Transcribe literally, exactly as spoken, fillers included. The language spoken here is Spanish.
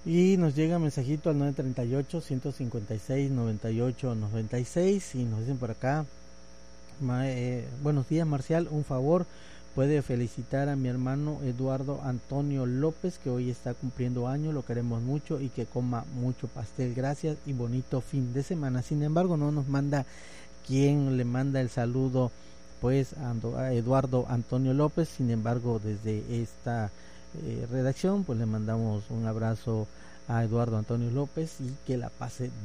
Y nos llega mensajito al nueve treinta y ocho, ciento cincuenta y seis, noventa y ocho, noventa y seis. Y nos dicen por acá, ma, eh, buenos días Marcial, un favor, puede felicitar a mi hermano Eduardo Antonio López, que hoy está cumpliendo años, lo queremos mucho y que coma mucho pastel, gracias y bonito fin de semana. Sin embargo, no nos manda quién le manda el saludo pues a Eduardo Antonio López. Sin embargo, desde esta eh, redacción pues le mandamos un abrazo a Eduardo Antonio López y que la pase